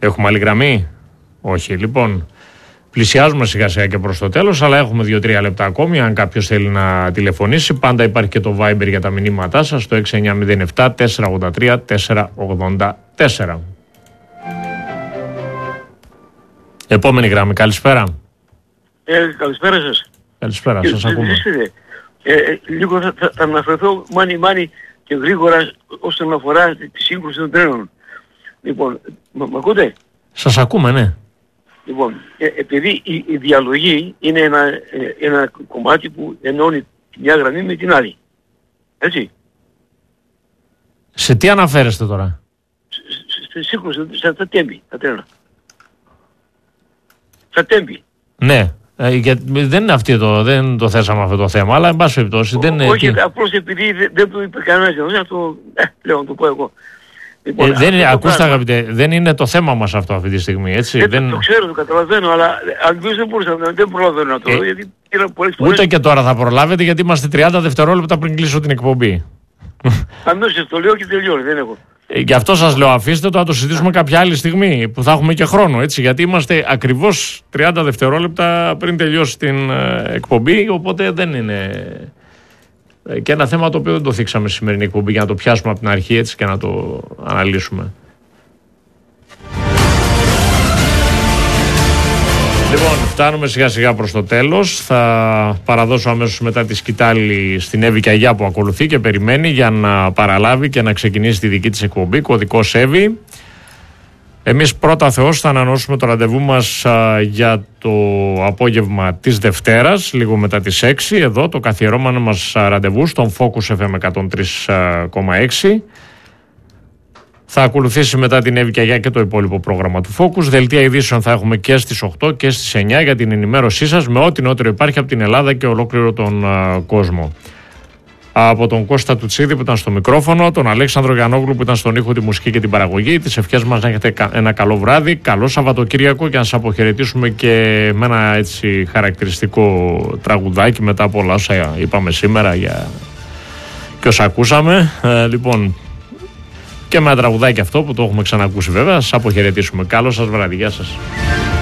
Έχουμε άλλη γραμμή? Όχι. Λοιπόν, πλησιάζουμε σιγά σιγά και προς το τέλος, αλλά έχουμε 2-3 λεπτά ακόμη. Αν κάποιος θέλει να τηλεφωνήσει, πάντα υπάρχει και το Viber για τα μηνύματά σας, το 6907 483 484. Επόμενη γραμμή, καλησπέρα. Καλησπέρα σας. Καλησπέρα, σας ακούμε. Λίγο θα αναφερθώ μάνι και γρήγορα όσον αφορά τη σύγκρουση των τρένων. Λοιπόν, μ' ακούτε? Σας ακούμε, ναι. Λοιπόν, επειδή η διαλογή είναι ένα κομμάτι που ενώνει μια γραμμή με την άλλη. Έτσι. Σε τι αναφέρεστε τώρα? Στη σύγκρουση, στα τέμπη, τα τρένα. Στα τέμπη. Ναι. Δεν είναι δεν το θέσαμε αυτό το θέμα, αλλά εν πάση περιπτώσει δεν είναι. Όχι, απλώς επειδή δεν το είπε κανένας, αυτό λέω να το πω εγώ. Λοιπόν, ακούστε αγαπητέ, δεν είναι το θέμα μας αυτό αυτή τη στιγμή, έτσι. Το ξέρω, το καταλαβαίνω, αλλά αλλιώς δεν προλαβαίνω να το δω, γιατί πήρα πολλές φορές. Ούτε και τώρα θα προλάβετε, γιατί είμαστε 30 δευτερόλεπτα πριν κλείσω την εκπομπή. Αμέσως το λέω και τελειώνει, δεν έχω. Γι' αυτό σας λέω, αφήστε το να το συζητήσουμε κάποια άλλη στιγμή που θα έχουμε και χρόνο, έτσι, γιατί είμαστε ακριβώς 30 δευτερόλεπτα πριν τελειώσει την εκπομπή, οπότε δεν είναι και ένα θέμα το οποίο δεν το θίξαμε στη σημερινή εκπομπή για να το πιάσουμε από την αρχή, έτσι, και να το αναλύσουμε. Λοιπόν, φτάνουμε σιγά σιγά προς το τέλος. Θα παραδώσω αμέσως μετά τη σκητάλη στην Εύη Καγιά που ακολουθεί και περιμένει για να παραλάβει και να ξεκινήσει τη δική της εκπομπή, κωδικός Εύη. Εμείς πρώτα Θεός θα ανανεώσουμε το ραντεβού μας για το απόγευμα της Δευτέρας, λίγο μετά τις 6, εδώ το καθιερώμενο μας ραντεβού στον Focus FM 103,6. Θα ακολουθήσει μετά την Εύη Καγιά και το υπόλοιπο πρόγραμμα του Focus. Δελτία ειδήσεων θα έχουμε και στις 8 και στις 9 για την ενημέρωσή σας με ό,τι νεότερο υπάρχει από την Ελλάδα και ολόκληρο τον κόσμο. Από τον Κώστα Τουτσίδη που ήταν στο μικρόφωνο, τον Αλέξανδρο Γιαννόγλου που ήταν στον ήχο, τη μουσική και την παραγωγή. Τις ευχές μας να έχετε ένα καλό βράδυ, καλό Σαββατοκύριακο και να σας αποχαιρετήσουμε και με ένα έτσι χαρακτηριστικό τραγουδάκι μετά από όλα όσα είπαμε σήμερα και όσα ακούσαμε. Λοιπόν, και με ένα τραγουδάκι αυτό που το έχουμε ξανακούσει βέβαια, σας αποχαιρετήσουμε. Καλό σας βράδυ, γεια σας.